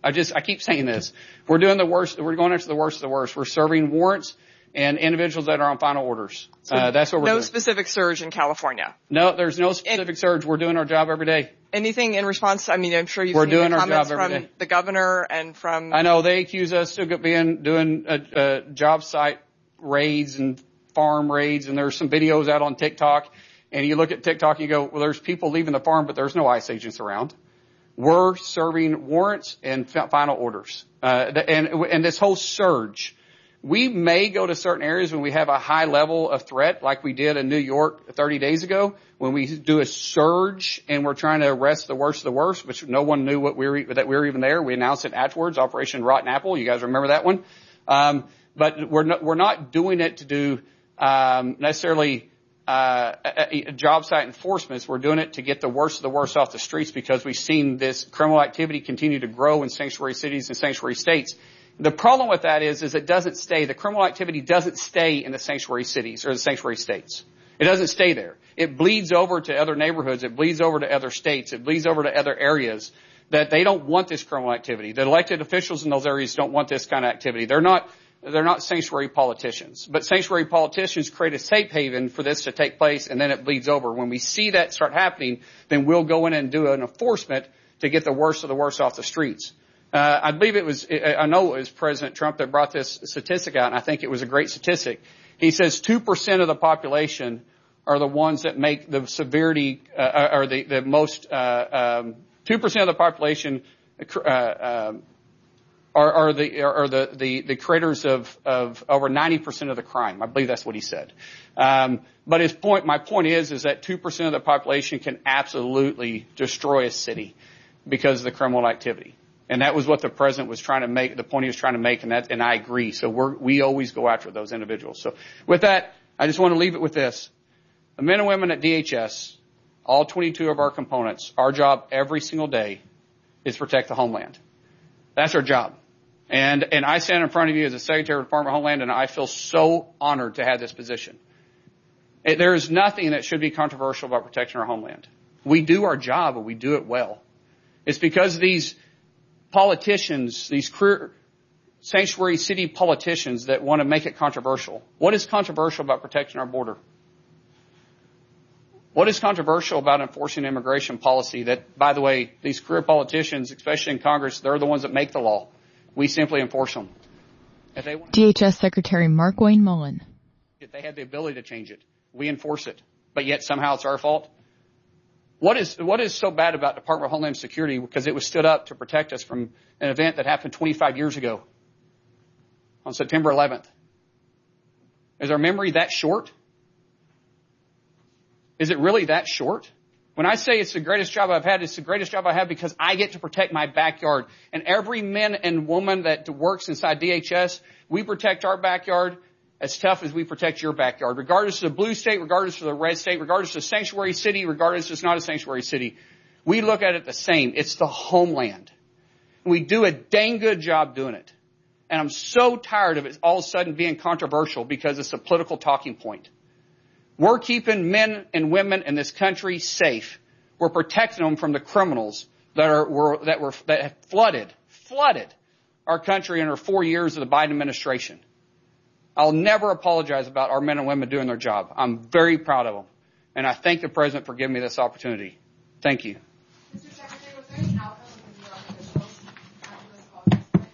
I just, I keep saying this. We're doing the worst. We're going after the worst of the worst. We're serving warrants and individuals that are on final orders. So uh, that's what we're no doing. No specific surge in California. No, there's no specific and surge. We're doing our job every day. Anything in response? I mean, I'm sure you've we're seen doing the our comments job every from day. the governor and from. I know they accuse us of being doing uh, uh, job site raids and farm raids, and there's some videos out on TikTok. And you look at TikTok and you go, well, there's people leaving the farm, but there's no ICE agents around. We're serving warrants and final orders. Uh, and, and this whole surge, we may go to certain areas when we have a high level of threat, like we did in New York thirty days ago, when we do a surge and we're trying to arrest the worst of the worst, which no one knew what we were, that we were even there. We announced it afterwards, Operation Rotten Apple. You guys remember that one? Um, but we're not, we're not doing it to do, um, necessarily, uh, a, a job site enforcements. We're doing it to get the worst of the worst off the streets because we've seen this criminal activity continue to grow in sanctuary cities and sanctuary states. The problem with that is, is it doesn't stay. The criminal activity doesn't stay in the sanctuary cities or the sanctuary states. It doesn't stay there. It bleeds over to other neighborhoods. It bleeds over to other states. It bleeds over to other areas that they don't want this criminal activity. The elected officials in those areas don't want this kind of activity. They're not, they're not sanctuary politicians. But sanctuary politicians create a safe haven for this to take place, and then it bleeds over. When we see that start happening, then we'll go in and do an enforcement to get the worst of the worst off the streets. Uh, I believe it was, I know it was President Trump that brought this statistic out, and I think it was a great statistic. He says two percent of the population are the ones that make the severity, uh, or the, the most, uh, um, two percent of the population, uh, um, are, are the, are the, the, the creators of, of over ninety percent of the crime. I believe that's what he said. Um, but his point, my point is, is that two percent of the population can absolutely destroy a city because of the criminal activity. And that was what the president was trying to make, the point he was trying to make, and that, and I agree. So we're, we always go after those individuals. So with that, I just want to leave it with this. The men and women at D H S, all twenty-two of our components, our job every single day is protect the homeland. That's our job. And, and I stand in front of you as a Secretary of the Department of Homeland, and I feel so honored to have this position. It, there is nothing that should be controversial about protecting our homeland. We do our job, and we do it well. It's because these politicians, these career sanctuary city politicians that want to make it controversial. What is controversial about protecting our border? What is controversial about enforcing immigration policy that, by the way, these career politicians, especially in Congress, they're the ones that make the law. We simply enforce them. If they want D H S Secretary Markwayne Mullin. If they had the ability to change it, we enforce it. But yet somehow it's our fault. What is, what is so bad about Department of Homeland Security? Because it was stood up to protect us from an event that happened twenty-five years ago on September eleventh. Is our memory that short? Is it really that short? When I say it's the greatest job I've had, it's the greatest job I have because I get to protect my backyard. And every man and woman that works inside D H S, we protect our backyard as tough as we protect your backyard, regardless of the blue state, regardless of the red state, regardless of sanctuary city, regardless if it's not a sanctuary city. We look at it the same. It's the homeland. And we do a dang good job doing it. And I'm so tired of it all of a sudden being controversial because it's a political talking point. We're keeping men and women in this country safe. We're protecting them from the criminals that are were, that were that have flooded, flooded our country under four years of the Biden administration. I'll never apologize about our men and women doing their job. I'm very proud of them. And I thank the President for giving me this opportunity. Thank you. Mister Secretary, was there any outcome with the New York officials after this call yesterday?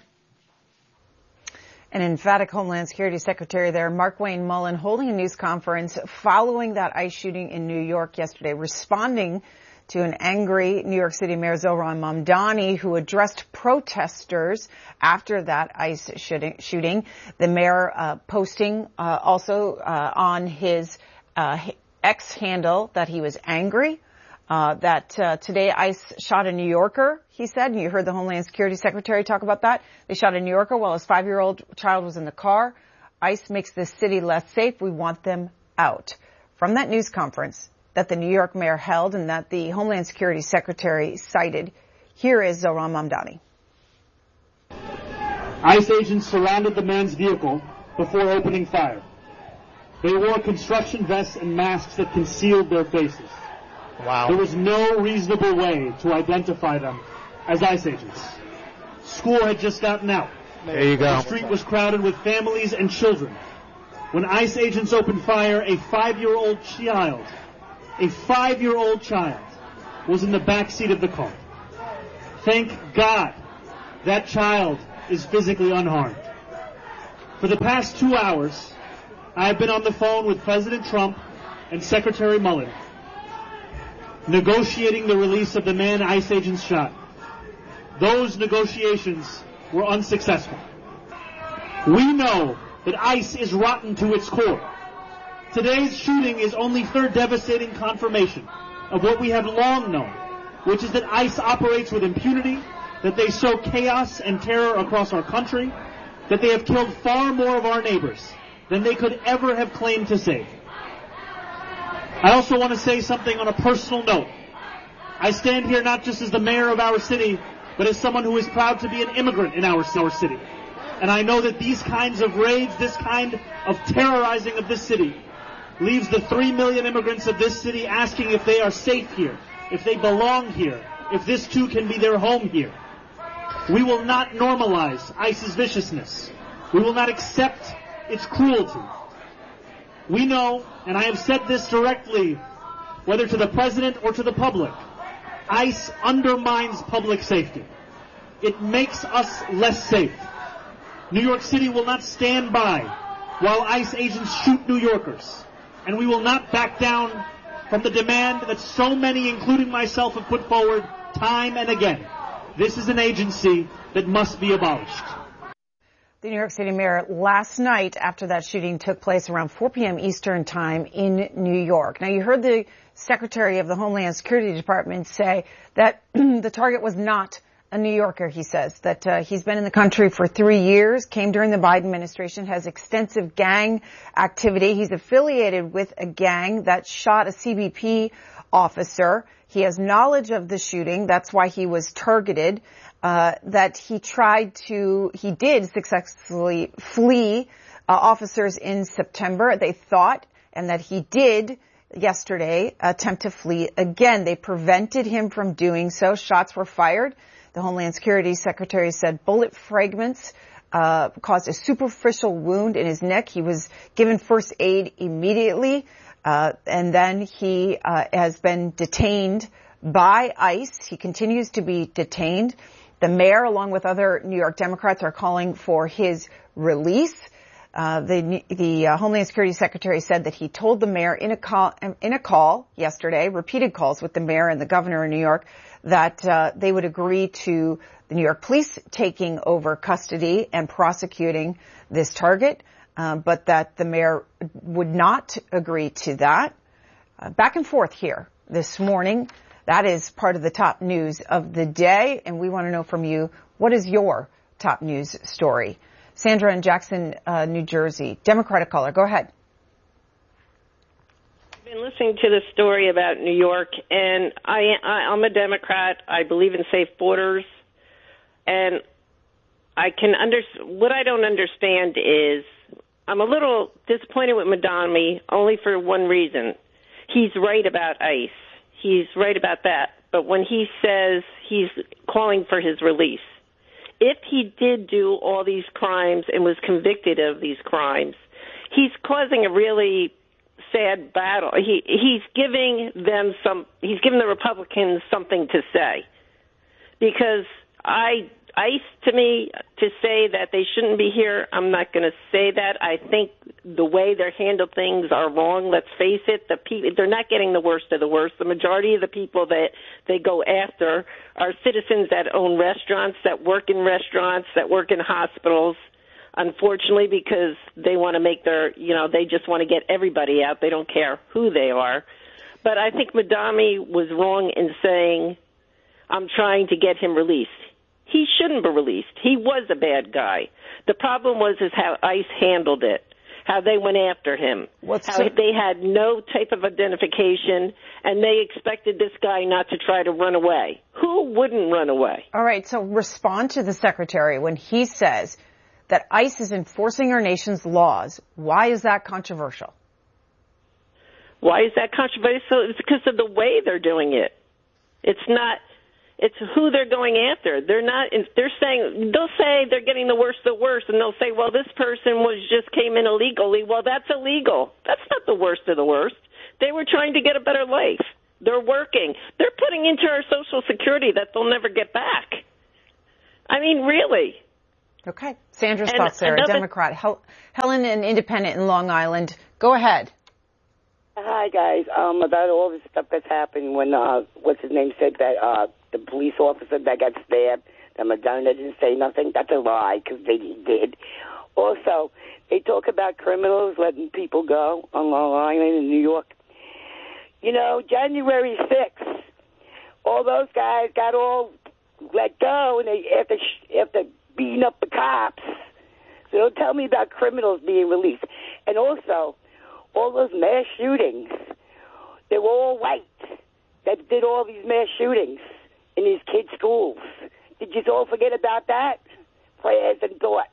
An emphatic Homeland Security Secretary there, Markwayne Mullin, holding a news conference following that ICE shooting in New York yesterday, responding to an angry New York City Mayor Zohran Mamdani, who addressed protesters after that ICE shooting. The mayor uh, posting uh, also uh, on his uh, X handle that he was angry, uh, that uh, today ICE shot a New Yorker, he said, and you heard the Homeland Security Secretary talk about that. They shot a New Yorker while his five-year-old child was in the car. ICE makes this city less safe. We want them out. From that news conference that the New York mayor held and that the Homeland Security Secretary cited, here is Zohran Mamdani. ICE agents surrounded the man's vehicle before opening fire. They wore construction vests and masks that concealed their faces. Wow. There was no reasonable way to identify them as ICE agents. School had just gotten out. There you go. The street was crowded with families and children. When ICE agents opened fire, a five-year-old child, a five-year-old child, was in the back seat of the car. Thank God that child is physically unharmed. For the past two hours, I have been on the phone with President Trump and Secretary Mullen, negotiating the release of the man ICE agents shot. Those negotiations were unsuccessful. We know that ICE is rotten to its core. Today's shooting is only third devastating confirmation of what we have long known, which is that ICE operates with impunity, that they sow chaos and terror across our country, that they have killed far more of our neighbors than they could ever have claimed to save. I also want to say something on a personal note. I stand here not just as the mayor of our city, but as someone who is proud to be an immigrant in our, our city. And I know that these kinds of raids, this kind of terrorizing of this city, leaves the three million immigrants of this city asking if they are safe here, if they belong here, if this too can be their home here. We will not normalize ICE's viciousness. We will not accept its cruelty. We know, and I have said this directly, whether to the president or to the public, ICE undermines public safety. It makes us less safe. New York City will not stand by while ICE agents shoot New Yorkers. And we will not back down from the demand that so many, including myself, have put forward time and again. This is an agency that must be abolished. The New York City mayor last night after that shooting took place around four p.m. Eastern time in New York. Now, you heard the Secretary of the Homeland Security Department say that the target was not a New Yorker, he says, that uh, he's been in the country for three years, came during the Biden administration, has extensive gang activity. He's affiliated with a gang that shot a C B P officer. He has knowledge of the shooting. That's why he was targeted. Uh, that he tried to, he did successfully flee uh, officers in September, they thought, and that he did yesterday attempt to flee again. They prevented him from doing so. Shots were fired. The Homeland Security Secretary said bullet fragments uh caused a superficial wound in his neck. He was given first aid immediately, uh and then he uh has been detained by ICE. He continues to be detained. The mayor, along with other New York Democrats, are calling for his release. Uh the the uh, Homeland Security Secretary said that he told the mayor in a call in a call yesterday, repeated calls with the mayor and the governor of New York, that uh, they would agree to the New York police taking over custody and prosecuting this target, uh, but that the mayor would not agree to that. Uh, back and forth here this morning. That is part of the top news of the day, and we want to know from you, what is your top news story? Sandra in Jackson, uh, New Jersey, Democratic caller. Go ahead. I've been listening to the story about New York, and I, I, I'm a Democrat. I believe in safe borders, and I can under what I don't understand is I'm a little disappointed with Madami only for one reason. He's right about ICE. He's right about that. But when he says he's calling for his release, if he did do all these crimes and was convicted of these crimes, he's causing a really sad battle. He he's giving them some. He's giving the Republicans something to say, because I ICE to me to say that they shouldn't be here. I'm not going to say that. I think the way they handle things are wrong. Let's face it. The pe- they're not getting the worst of the worst. The majority of the people that they go after are citizens that own restaurants, that work in restaurants, that work in hospitals. Unfortunately, because they want to make their, you know, they just want to get everybody out. They don't care who they are. But I think Madami was wrong in saying, I'm trying to get him released. He shouldn't be released. He was a bad guy. The problem was is how ICE handled it, how they went after him, What's how so- they had no type of identification, and they expected this guy not to try to run away. Who wouldn't run away? All right, so respond to the Secretary when he says that ICE is enforcing our nation's laws. Why is that controversial? Why is that controversial? It's because of the way they're doing it. It's not... It's who they're going after. They're not. They're saying they'll say they're getting the worst of the worst, and they'll say, "Well, this person was just came in illegally." Well, that's illegal. That's not the worst of the worst. They were trying to get a better life. They're working. They're putting into our Social Security that they'll never get back. I mean, really. Okay. Sandra's and thoughts there, another- Democrat. Hel- Helen, an independent in Long Island. Go ahead. Hi, guys. Um, about all this stuff that's happened when, uh, what's his name said that, uh, the police officer that got stabbed, that Madonna didn't say nothing. That's a lie, because they did. Also, they talk about criminals letting people go on Long Island in New York. You know, January sixth, all those guys got all let go, and they after after beating up the cops. So don't tell me about criminals being released. And also, all those mass shootings, they were all white that did all these mass shootings in these kids' schools. Did you all forget about that? Prayers and thoughts.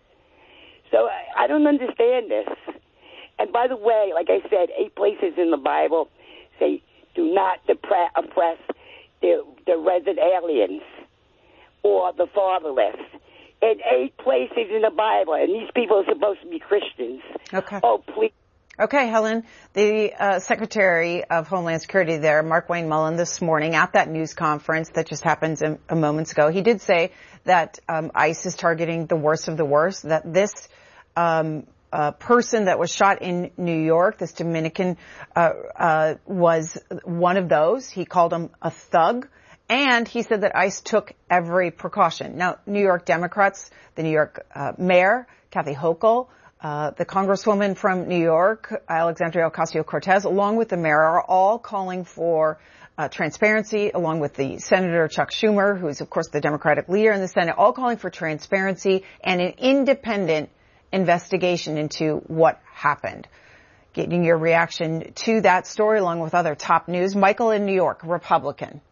So I, I don't understand this. And by the way, like I said, eight places in the Bible say, do not depre- oppress the, the resident aliens or the fatherless. In eight places in the Bible, and these people are supposed to be Christians. Okay. Oh, please. Okay, Helen, the uh, Secretary of Homeland Security there, Markwayne Mullin, this morning at that news conference that just happened a, a moments ago, he did say that um, ICE is targeting the worst of the worst, that this um, uh, person that was shot in New York, this Dominican, uh, uh, was one of those. He called him a thug. And he said that ICE took every precaution. Now, New York Democrats, the New York uh, mayor, Kathy Hochul, uh, the congresswoman from New York, Alexandria Ocasio-Cortez, along with the mayor, are all calling for uh, transparency, along with the Senator Chuck Schumer, who is, of course, the Democratic leader in the Senate, all calling for transparency and an independent investigation into what happened. Getting your reaction to that story, along with other top news. Michael in New York, Republican.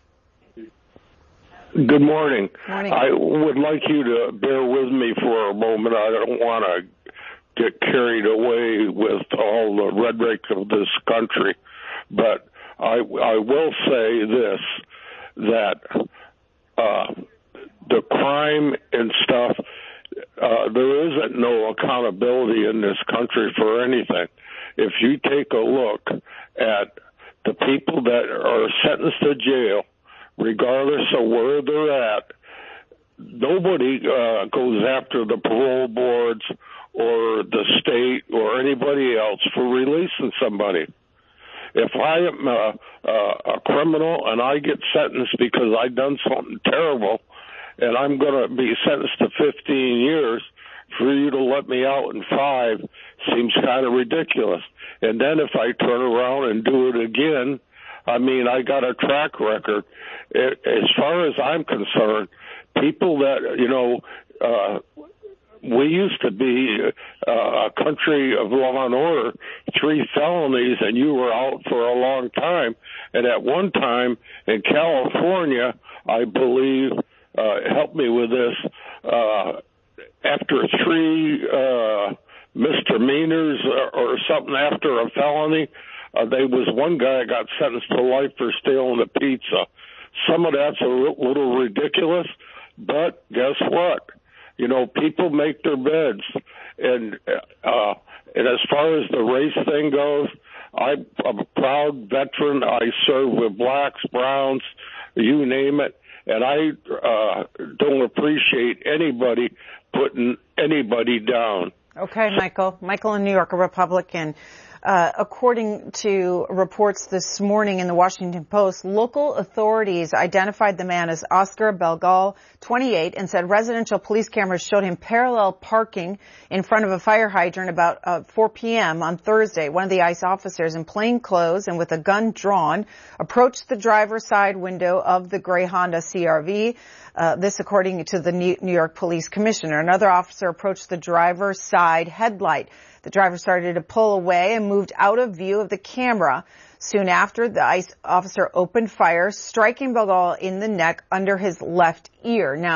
Good morning. Morning. I would like you to bear with me for a moment. I don't want to get carried away with all the rhetoric of this country, but I, I will say this, that uh, the crime and stuff, uh, there isn't no accountability in this country for anything. If you take a look at the people that are sentenced to jail, regardless of where they're at, nobody uh, goes after the parole boards or the state or anybody else for releasing somebody. If I am a, a, a criminal and I get sentenced because I've done something terrible and I'm going to be sentenced to fifteen years, for you to let me out in five seems kind of ridiculous. And then if I turn around and do it again, I mean, I got a track record. As far as I'm concerned, people that, you know, uh, we used to be uh, a country of law and order, three felonies, and you were out for a long time. And at one time in California, I believe, uh, help me with this, uh, after three uh, misdemeanors or, or something after a felony, Uh, there was one guy got sentenced to life for stealing a pizza. Some of that's a little ridiculous, but guess what? You know, people make their beds. And, uh, and as far as the race thing goes, I'm, I'm a proud veteran. I serve with blacks, browns, you name it. And I uh, don't appreciate anybody putting anybody down. Okay, Michael. Michael in New York, a Republican. Uh, according to reports this morning in the Washington Post, local authorities identified the man as Oscar Belgal, twenty-eight, and said residential police cameras showed him parallel parking in front of a fire hydrant about uh, four p.m. on Thursday. One of the ICE officers in plain clothes and with a gun drawn approached the driver's side window of the gray Honda C R V. Uh, this according to the New York Police Commissioner. Another officer approached the driver's side headlight. The driver started to pull away and moved out of view of the camera. Soon after, the ICE officer opened fire, striking Belgal in the neck under his left ear. Now,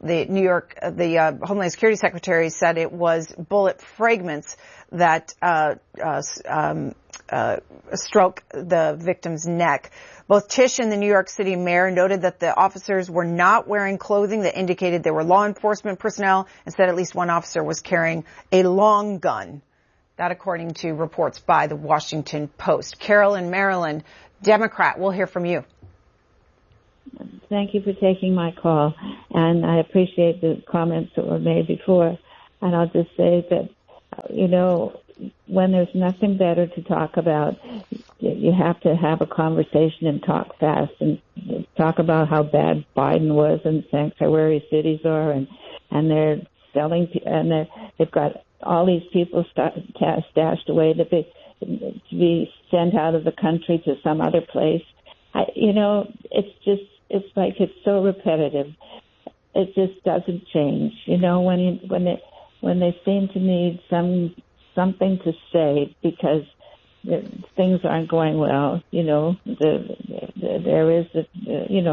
The New York, the uh, Homeland Security Secretary said it was bullet fragments that uh, uh, um, uh, struck the victim's neck. Both Tisch and the New York City mayor noted that the officers were not wearing clothing that indicated they were law enforcement personnel, and said at least one officer was carrying a long gun. That according to reports by the Washington Post. Carol in Maryland, Democrat, we'll hear from you. Thank you for taking my call, and I appreciate the comments that were made before. And I'll just say that, you know, when there's nothing better to talk about, you have to have a conversation and talk fast and talk about how bad Biden was and sanctuary cities are, and and they're selling, and they're, they've got all these people st- stashed away to be to be sent out of the country to some other place. I, you know, it's just it's like it's so repetitive. It just doesn't change. You know, when you, when they when they seem to need some something to say because the, things aren't going well. You know, the, the, there is the, you know.